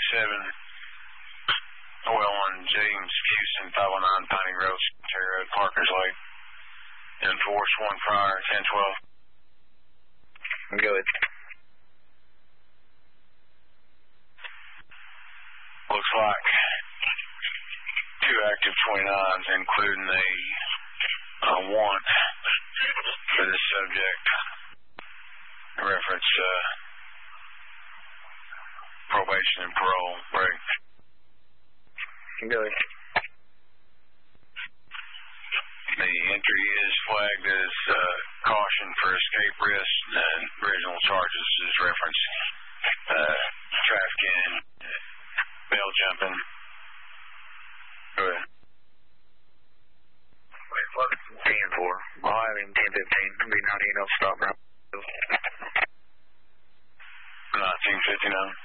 Oil on James Houston, 519 Piney Road, Cemetery Road, Parker's Lake. Enforce 1 prior, 1012. Go ahead. Looks like 2 active 29s, including a warrant for this subject. Reference probation and parole break. Go ahead. The entry is flagged as caution for escape risk, and original charges is referenced trafficking, bail jumping. Go ahead. 10-4. I'll have him 10-15. Be 90 enough stop around. 1959.